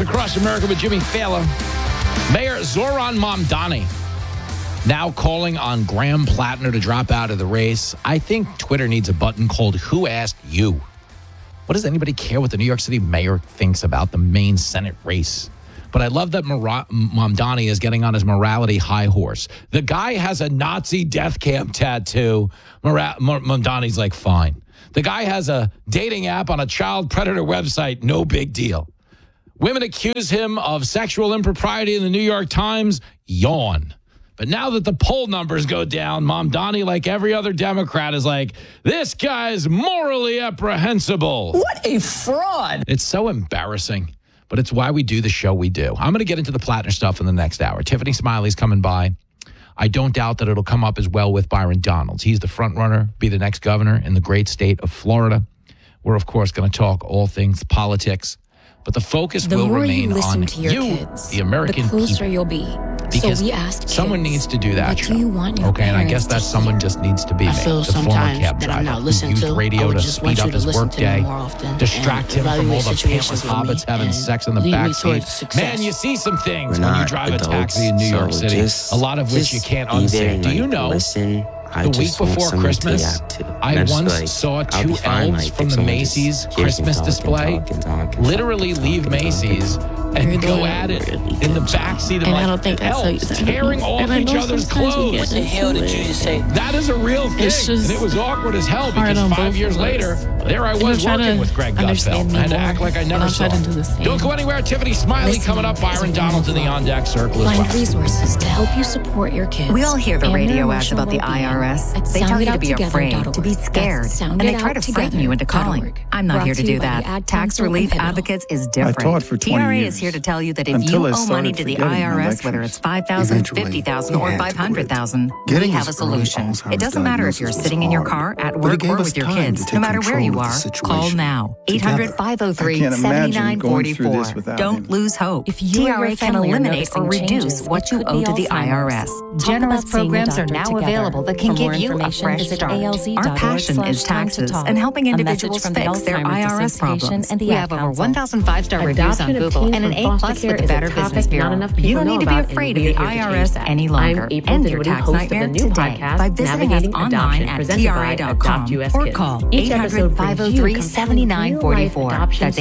Across America with Jimmy Fallon. Mayor Zoran Mamdani now calling on Graham Plattner to drop out of the race. I think Twitter needs a button called Who Asked You? What does anybody care what the New York City mayor thinks about the main Senate race? But I love that Mamdani is getting on his morality high horse. The guy has a Nazi death camp tattoo. Mamdani's like, fine. The guy has a dating app on a child predator website. No big deal. Women accuse him of sexual impropriety in the New York Times. Yawn. But now that the poll numbers go down, Mamdani, like every other Democrat, is like, this guy's morally reprehensible. What a fraud. It's so embarrassing, but it's why we do the show we do. I'm going to get into the Plattner stuff in the next hour. Tiffany Smiley's coming by. I don't doubt that it'll come up as well with Byron Donalds. He's the front runner, be the next governor in the great state of Florida. We're, of course, going to talk all things politics, but the focus will remain on you, kids, the American the closer people. You'll be. Because so we asked someone needs to do that. What do you want your okay, and I guess that parents to someone just needs to be I me, feel the former sometimes cab that driver I'm not who listened used to. radio I would to just want speed you up to his listen to me workday, more often distract and him from all the evaluate pantless situations with me hobbits having and sex in the lead me backseat. towards success. Man, you see some things We're when you not drive a adults, taxi in New York so City, just- a lot of which you just can't be there unsay. and, Do you like, know? listen. I The week just want before someone to Christmas, react to. And I I'm just once like, saw I'll two be fine, elves like, from if the someone Macy's just hears me Christmas talk and display talk and talk and literally talk leave and talk and Macy's talk. and You're go doing at it really in the good job. backseat of And I like don't think I tell you elves that tearing anymore. off And I each know other's sometimes we clothes. get What the hell did you just say? That is a real thing. It's just And it was awkward as hell hard because on 5 both years of us. later, there I And was I'm trying working to with Greg Gutfeld. understand me I had to more, act like I never and I'll saw try to him. do the same. Don't go anywhere. Tiffany Smiley Listen coming up. is Byron a Donalds in the wonderful On Deck Circle as Find well. resources to help you support your kids. We all hear the and their radio ads emotional about the well-being IRS. at They tell you to be sounditouttogether.org. afraid, to be scared, That's and they try to frighten you into calling. sounditouttogether.org. I'm not Brought here to you do by the that. Ad Tax Council and Relief Pivotal. Advocates is different. taught for 20 TRA years, is here to tell you that if until you I owe started money to the forgetting my IRS, whether lectures. it's $5,000, Eventually, $50,000, or I had to quit. $500,000, we Getting have a this early solution. Alzheimer's It doesn't matter if you're diagnosis was sitting in your hard, car, at but it work, gave or us with your time kids. to take No matter where control you of the are, call situation. now. Together. 800-503-7944. going through this without Don't him. lose hope. If you or your TRA can family are eliminate or noticing reduce changes, what it you could owe be to the Alzheimer's. IRS. Talk Generous about seeing a programs are doctor now together. available that can For give more you a information, fresh visit start. ALZ.org/time Our passion is to taxes talk. and helping A individuals message from the fix their Alzheimer's IRS Association problems. and the We Ad have over Council. 1,005-star reviews on Adoption Google and an obtained from A+ foster with the care Better is a topic Business Bureau. not enough You people don't know need to be about, and afraid of we're the here to change IRS that. any I'm longer. April End your Dinwiddie, tax host of nightmare the new today podcast, by visiting us Navigating online Adoption, at presented by TRA.com Adopt US or Kids. call Each episode brings you 800-503-7944. That's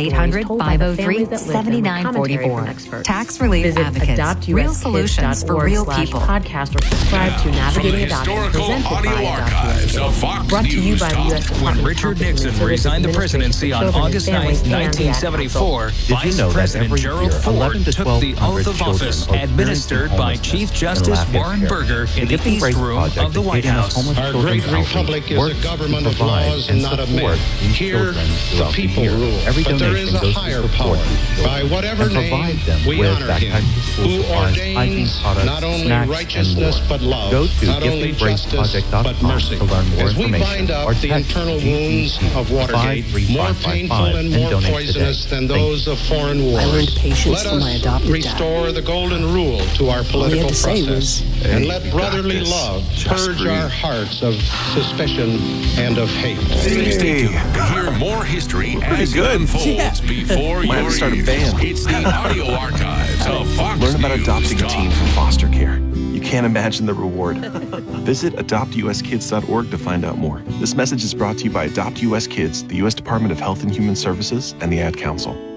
800-503-7944. Tax Relief Advocates. Real solutions for real people. Podcast or subscribe to Navigating Adoption, presented by audio Adopt archives US of Fox Brought to you News by the Talk. U.S. When Department of Richard Health and Nixon Human resigned the Services presidency on Children and August 9, Families and the Ad 1974, Did you Vice know that President every Gerald year, Ford 11 to took 1200 the oath of children office are administered by experiencing Chief homelessness Justice and lack of Warren care. Berger in the Giving East Grace Room Project of the White dedicated House. homeless Our children's great republic outreach is works a government to of provide laws and and not of support men. these Here, children the throughout people year. rule. Every But there donation is a goes to higher support power. these children By whatever and name, provide them we with honor him, back-to-school who supplies, hygiene ordains products, not only snacks, righteousness and more. but love, Go to not only justice giftedgraceproject.com but mercy. to learn more As we information. bind up Or the text internal wounds GEP of Watergate, more 53555 painful and more donate poisonous today. than those of foreign wars. I learned patience Let from my us adopted dad. restore the golden rule to our All he political had to say process, was, and "Hey, let you got brotherly this. love Just purge breathe." our hearts of suspicion and of hate. Stay tuned to hear more history as good. it unfolds before Might have your to start a ears. band. It's the audio archives of Fox Learn about News adopting a Talk. teen from foster care. You can't imagine the reward. Visit adoptuskids.org to find out more. This message is brought to you by Adopt US Kids, the U.S. Department of Health and Human Services, and the Ad Council.